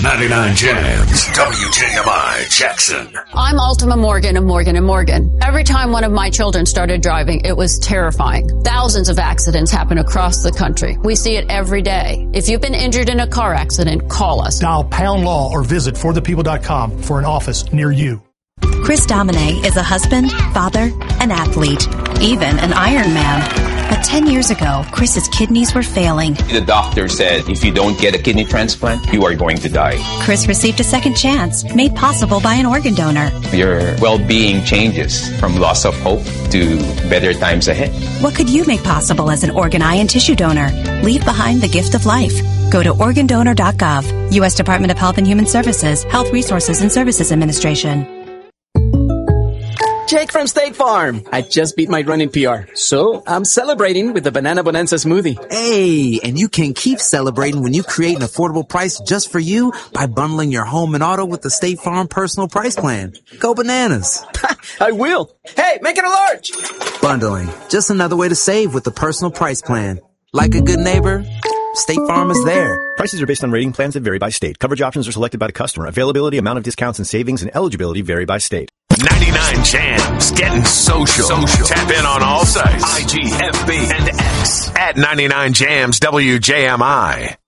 99 Jams, WJMI, Jackson. I'm Ultima Morgan of Morgan & Morgan. Every time one of my children started driving, it was terrifying. Thousands of accidents happen across the country. We see it every day. If you've been injured in a car accident, call us. Dial pound law or visit forthepeople.com for an office near you. Chris Domine is a husband, father, an athlete, even an Ironman. But 10 years ago, Chris's kidneys were failing. The doctor said, if you don't get a kidney transplant, you are going to die. Chris received a second chance, made possible by an organ donor. Your well-being changes from loss of hope to better times ahead. What could you make possible as an organ, eye, and tissue donor? Leave behind the gift of life. Go to organdonor.gov. U.S. Department of Health and Human Services, Health Resources and Services Administration. Jake from State Farm. I just beat my running PR, so I'm celebrating with the Banana Bonanza smoothie. Hey, and you can keep celebrating when you create an affordable price just for you by bundling your home and auto with the State Farm Personal Price Plan. Go bananas. I will. Hey, make it a large. Bundling. Just another way to save with the Personal Price Plan. Like a good neighbor, State Farm is there. Prices are based on rating plans that vary by state. Coverage options are selected by the customer. Availability, amount of discounts and savings, and eligibility vary by state. 99 Jams, getting social. Tap in on all sites. IG, FB, and X at 99 Jams WJMI.